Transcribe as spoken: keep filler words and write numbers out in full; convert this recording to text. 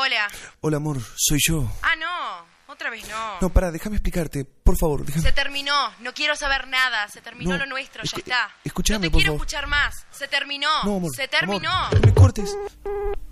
Hola. Hola, amor, soy yo. Ah, no. Otra vez no. No, pará, déjame explicarte. Por favor, déjame... Se terminó. No quiero saber nada. Se terminó No, lo nuestro. es Ya que- está. escuchame, No te por quiero favor. escuchar más. Se terminó. No, amor, Se terminó. amor, no me cortes.